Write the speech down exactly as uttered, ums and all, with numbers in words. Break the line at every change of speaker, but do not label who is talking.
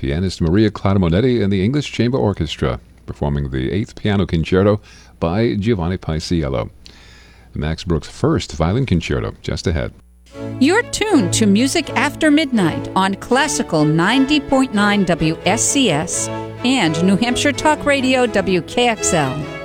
pianist Maria Clara Monetti and the English Chamber Orchestra, performing the Eighth Piano Concerto by Giovanni Paisiello. Max Bruch's first violin concerto, just ahead.
You're tuned to Music After Midnight on Classical ninety point nine W S C S and New Hampshire Talk Radio W K X L.